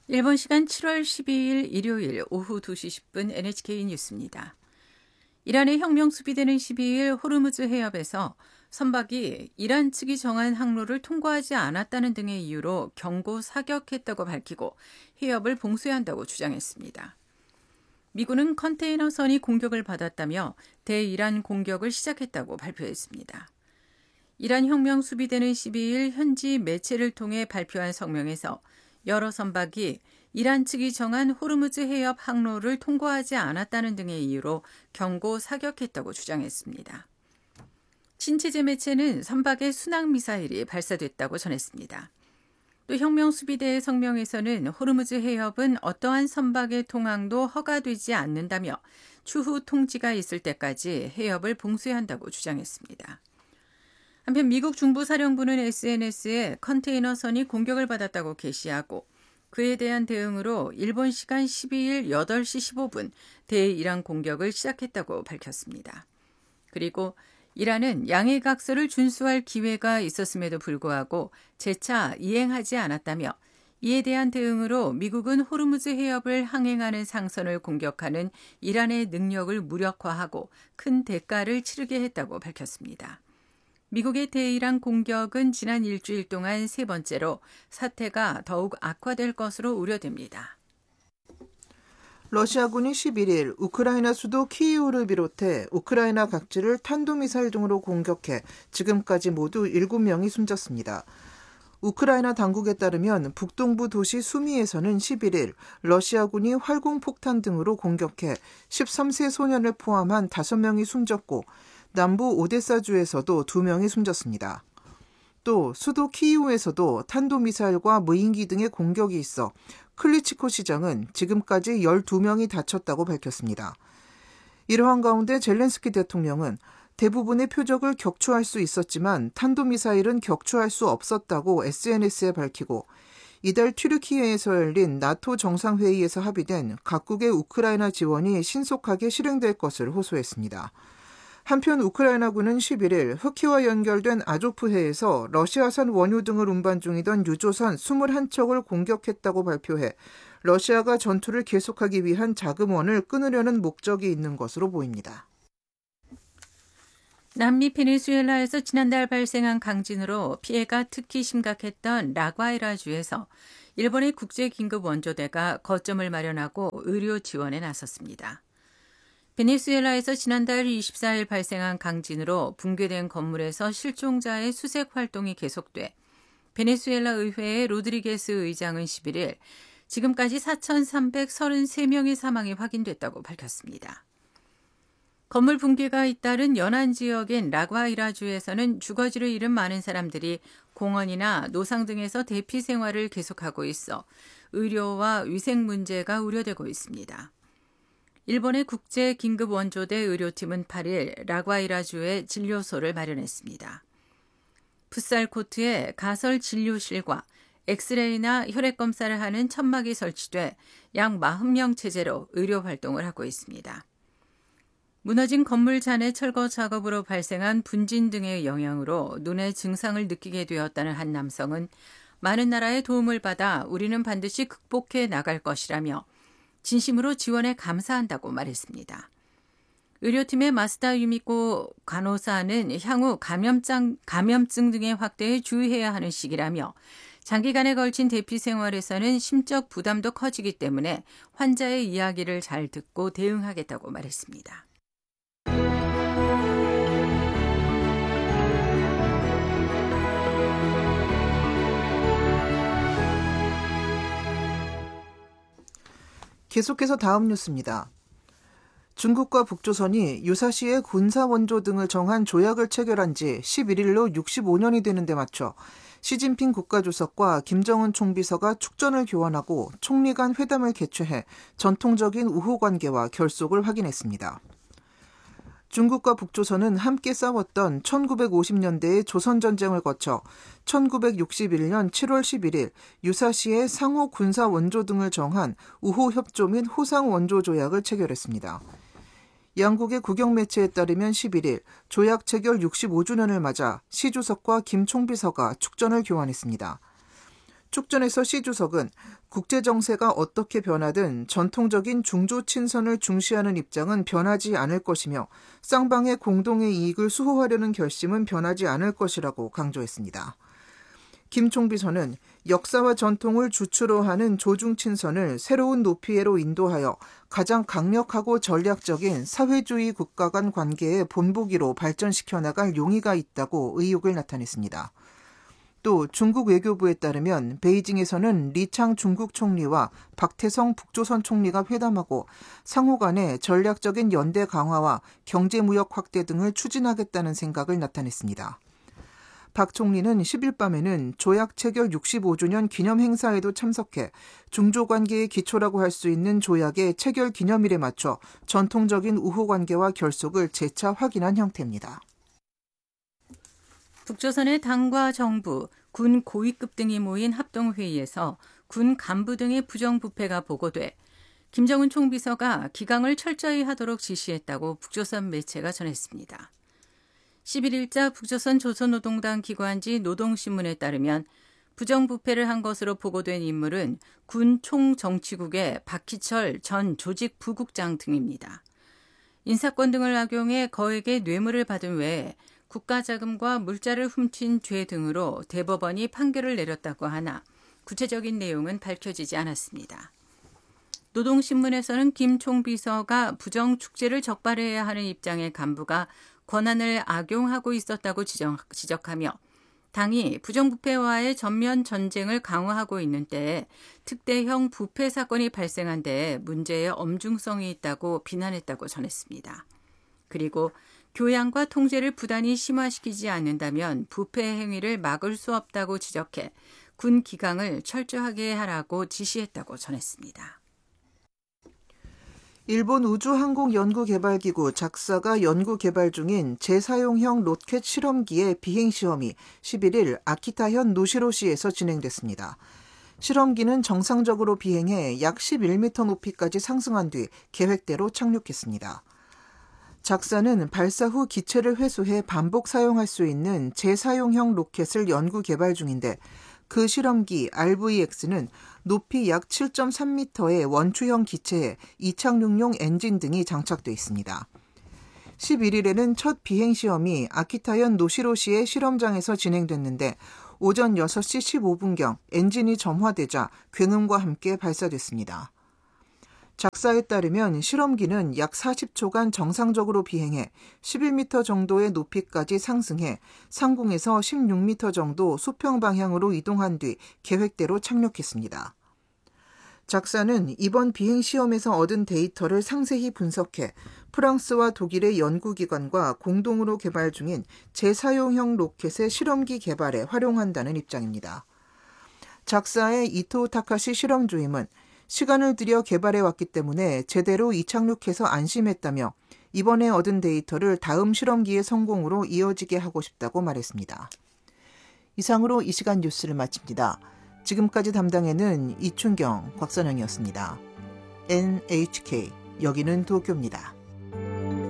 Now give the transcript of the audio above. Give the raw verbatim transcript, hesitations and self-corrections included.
일본 시간 칠월 십이일 일요일 오후 두 시 십 분 엔에이치케이 뉴스입니다. 이란의 혁명 수비대는 십이일 호르무즈 해협에서 선박이 이란 측이 정한 항로를 통과하지 않았다는 등의 이유로 경고 사격했다고 밝히고 해협을 봉쇄해야 한다고 주장했습니다. 미군은 컨테이너선이 공격을 받았다며 대이란 공격을 시작했다고 발표했습니다. 이란 혁명 수비대는 십이일 현지 매체를 통해 발표한 성명에서 여러 선박이 이란 측이 정한 호르무즈 해협 항로를 통과하지 않았다는 등의 이유로 경고 사격했다고 주장했습니다. 친체제 매체는 선박에 순항미사일이 발사됐다고 전했습니다. 또 혁명수비대의 성명에서는 호르무즈 해협은 어떠한 선박의 통항도 허가되지 않는다며 추후 통지가 있을 때까지 해협을 봉쇄한다고 주장했습니다. 한편 미국 중부사령부는 에스엔에스에 컨테이너선이 공격을 받았다고 게시하고 그에 대한 대응으로 일본 시간 십이일 여덟 시 십오 분 대이란 공격을 시작했다고 밝혔습니다. 그리고 이란은 양해각서를 준수할 기회가 있었음에도 불구하고 재차 이행하지 않았다며 이에 대한 대응으로 미국은 호르무즈 해협을 항행하는 상선을 공격하는 이란의 능력을 무력화하고 큰 대가를 치르게 했다고 밝혔습니다. 미국의 대이란 공격은 지난 일주일 동안 세 번째로 사태가 더욱 악화될 것으로 우려됩니다. 러시아군이 십일일 우크라이나 수도 키이우를 비롯해 우크라이나 각지를 탄도미사일 등으로 공격해 지금까지 모두 일곱 명이 숨졌습니다. 우크라이나 당국에 따르면 북동부 도시 수미에서는 십일일 러시아군이 활공폭탄 등으로 공격해 열세 세 소년을 포함한 다섯 명이 숨졌고 남부 오데사주에서도 두 명이 숨졌습니다. 또 수도 키이우에서도 탄도미사일과 무인기 등의 공격이 있어 클리치코 시장은 지금까지 열두 명이 다쳤다고 밝혔습니다. 이러한 가운데 젤렌스키 대통령은 대부분의 표적을 격추할 수 있었지만 탄도미사일은 격추할 수 없었다고 에스엔에스에 밝히고 이달 튀르키예에서 열린 나토 정상회의에서 합의된 각국의 우크라이나 지원이 신속하게 실행될 것을 호소했습니다. 한편 우크라이나군은 십일일 흑해와 연결된 아조프해에서 러시아산 원유 등을 운반 중이던 유조선 이십일 척을 공격했다고 발표해 러시아가 전투를 계속하기 위한 자금원을 끊으려는 목적이 있는 것으로 보입니다. 남미 베네수엘라에서 지난달 발생한 강진으로 피해가 특히 심각했던 라과이라주에서 일본의 국제긴급원조대가 거점을 마련하고 의료 지원에 나섰습니다. 베네수엘라에서 지난달 이십사일 발생한 강진으로 붕괴된 건물에서 실종자의 수색 활동이 계속돼 베네수엘라 의회의 로드리게스 의장은 십일일 지금까지 사천삼백삼십삼 명의 사망이 확인됐다고 밝혔습니다. 건물 붕괴가 잇따른 연안 지역인 라과이라주에서는 주거지를 잃은 많은 사람들이 공원이나 노상 등에서 대피 생활을 계속하고 있어 의료와 위생 문제가 우려되고 있습니다. 일본의 국제긴급원조대 의료팀은 팔일 라과이라주에 진료소를 마련했습니다. 풋살 코트에 가설 진료실과 엑스레이나 혈액 검사를 하는 천막이 설치돼 약 사십 명 체제로 의료 활동을 하고 있습니다. 무너진 건물 잔해 철거 작업으로 발생한 분진 등의 영향으로 눈의 증상을 느끼게 되었다는 한 남성은 많은 나라의 도움을 받아 우리는 반드시 극복해 나갈 것이라며 진심으로 지원에 감사한다고 말했습니다. 의료팀의 마스다 유미코 간호사는 향후 감염증, 감염증 등의 확대에 주의해야 하는 시기라며 장기간에 걸친 대피 생활에서는 심적 부담도 커지기 때문에 환자의 이야기를 잘 듣고 대응하겠다고 말했습니다. 계속해서 다음 뉴스입니다. 중국과 북조선이 유사시에 군사원조 등을 정한 조약을 체결한 지 십일일로 육십오 년이 되는 데 맞춰 시진핑 국가주석과 김정은 총비서가 축전을 교환하고 총리 간 회담을 개최해 전통적인 우호관계와 결속을 확인했습니다. 중국과 북조선은 함께 싸웠던 천구백오십 년대의 조선전쟁을 거쳐 천구백육십일년 칠월 십일일 유사시에 상호 군사 원조 등을 정한 우호협조 및 호상원조 조약을 체결했습니다. 양국의 국영매체에 따르면 십일일 조약 체결 육십오 주년을 맞아 시 주석과 김 총비서가 축전을 교환했습니다. 축전에서 시 주석은 국제 정세가 어떻게 변하든 전통적인 중조 친선을 중시하는 입장은 변하지 않을 것이며 쌍방의 공동의 이익을 수호하려는 결심은 변하지 않을 것이라고 강조했습니다. 김 총비서는 역사와 전통을 주축으로 하는 조중친선을 새로운 높이로 인도하여 가장 강력하고 전략적인 사회주의 국가 간 관계의 본보기로 발전시켜 나갈 용의가 있다고 의욕을 나타냈습니다. 또 중국 외교부에 따르면 베이징에서는 리창 중국 총리와 박태성 북조선 총리가 회담하고 상호 간의 전략적인 연대 강화와 경제무역 확대 등을 추진하겠다는 생각을 나타냈습니다. 박 총리는 십 일 밤에는 조약 체결 육십오 주년 기념 행사에도 참석해 중조 관계의 기초라고 할 수 있는 조약의 체결 기념일에 맞춰 전통적인 우호 관계와 결속을 재차 확인한 형태입니다. 북조선의 당과 정부, 군 고위급 등이 모인 합동회의에서 군 간부 등의 부정부패가 보고돼 김정은 총비서가 기강을 철저히 하도록 지시했다고 북조선 매체가 전했습니다. 십일 일자 북조선 조선노동당 기관지 노동신문에 따르면 부정부패를 한 것으로 보고된 인물은 군 총정치국의 박희철 전 조직부국장 등입니다. 인사권 등을 악용해 거액의 뇌물을 받은 외에 국가자금과 물자를 훔친 죄 등으로 대법원이 판결을 내렸다고 하나 구체적인 내용은 밝혀지지 않았습니다. 노동신문에서는 김 총비서가 부정축제를 적발해야 하는 입장의 간부가 권한을 악용하고 있었다고 지적, 지적하며 당이 부정부패와의 전면 전쟁을 강화하고 있는 때에 특대형 부패 사건이 발생한 데에 문제의 엄중성이 있다고 비난했다고 전했습니다. 그리고 교양과 통제를 부단히 심화시키지 않는다면 부패 행위를 막을 수 없다고 지적해 군 기강을 철저하게 하라고 지시했다고 전했습니다. 일본 우주항공연구개발기구 작사가 연구개발 중인 재사용형 로켓 실험기의 비행시험이 십일 일 아키타현 노시로시에서 진행됐습니다. 실험기는 정상적으로 비행해 약 십일 미터 높이까지 상승한 뒤 계획대로 착륙했습니다. 작사는 발사 후 기체를 회수해 반복 사용할 수 있는 재사용형 로켓을 연구 개발 중인데 그 실험기 알브이엑스는 높이 약 칠 점 삼 미터의 원추형 기체에 이착륙용 엔진 등이 장착돼 있습니다. 십일 일에는 첫 비행시험이 아키타현 노시로시의 실험장에서 진행됐는데 오전 여섯 시 십오 분경 엔진이 점화되자 굉음과 함께 발사됐습니다. 작사에 따르면 실험기는 약 사십 초간 정상적으로 비행해 십일 미터 정도의 높이까지 상승해 상공에서 십육 미터 정도 수평 방향으로 이동한 뒤 계획대로 착륙했습니다. 작사는 이번 비행 시험에서 얻은 데이터를 상세히 분석해 프랑스와 독일의 연구기관과 공동으로 개발 중인 재사용형 로켓의 실험기 개발에 활용한다는 입장입니다. 작사의 이토 타카시 실험주임은 시간을 들여 개발해 왔기 때문에 제대로 이착륙해서 안심했다며 이번에 얻은 데이터를 다음 실험기의 성공으로 이어지게 하고 싶다고 말했습니다. 이상으로 이 시간 뉴스를 마칩니다. 지금까지 담당에는 이춘경, 곽선영이었습니다. 엔에이치케이, 여기는 도쿄입니다.